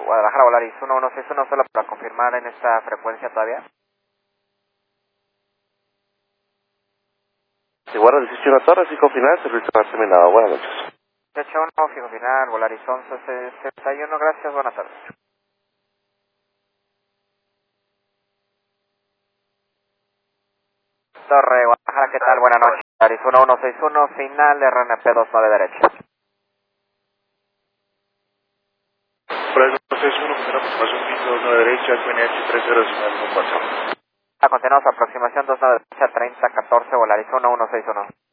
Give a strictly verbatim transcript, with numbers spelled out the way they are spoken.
Guadalajara, Volaris uno uno seis uno, solo para confirmar en esta frecuencia todavía. Si guarda el dieciocho Torres, fijo final, servicio más terminado. Buenas noches. dieciocho uno, fijo final, Volaris once sesenta y uno, gracias, buenas tardes. Torre, Guadalajara, ¿qué tal? Buenas noches. Volaris uno uno seis uno, final, R N P dos nueve derecha. Volaris uno seis uno, con aproximación cinco dos nueve derecha, Q N H tres cero cinco cuatro. A continuación, aproximación dos nueve derecha, treinta catorce, Volaris uno uno seis uno.